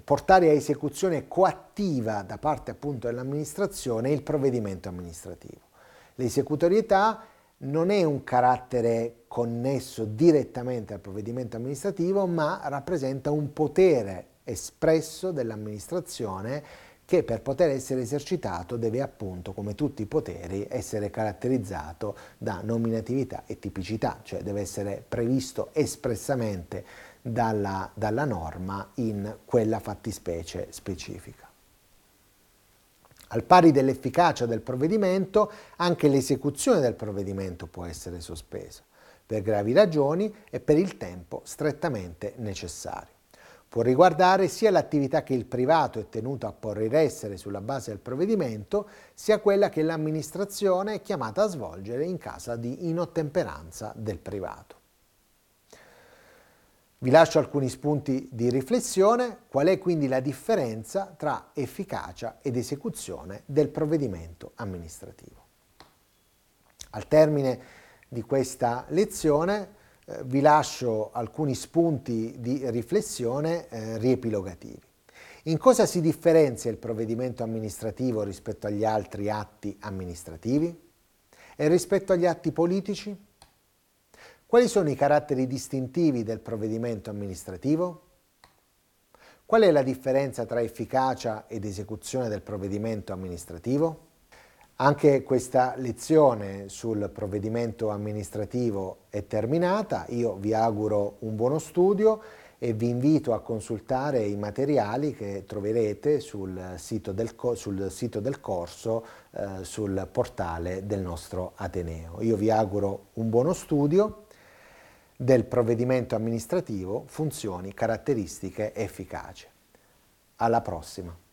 portare a esecuzione coattiva da parte appunto dell'amministrazione il provvedimento amministrativo. L'esecutorietà non è un carattere connesso direttamente al provvedimento amministrativo, ma rappresenta un potere espresso dell'amministrazione che per poter essere esercitato deve appunto, come tutti i poteri, essere caratterizzato da nominatività e tipicità, cioè deve essere previsto espressamente dalla norma in quella fattispecie specifica. Al pari dell'efficacia del provvedimento, anche l'esecuzione del provvedimento può essere sospesa, per gravi ragioni e per il tempo strettamente necessario. Può riguardare sia l'attività che il privato è tenuto a porre in essere sulla base del provvedimento, sia quella che l'amministrazione è chiamata a svolgere in caso di inottemperanza del privato. Vi lascio alcuni spunti di riflessione. Qual è quindi la differenza tra efficacia ed esecuzione del provvedimento amministrativo? Al termine di questa lezione vi lascio alcuni spunti di riflessione riepilogativi. In cosa si differenzia il provvedimento amministrativo rispetto agli altri atti amministrativi? E rispetto agli atti politici? Quali sono i caratteri distintivi del provvedimento amministrativo? Qual è la differenza tra efficacia ed esecuzione del provvedimento amministrativo? Anche questa lezione sul provvedimento amministrativo è terminata. Io vi auguro un buono studio e vi invito a consultare i materiali che troverete sul sito del corso, sul portale del nostro Ateneo. Io vi auguro un buono studio del provvedimento amministrativo, funzioni, caratteristiche e efficacia. Alla prossima!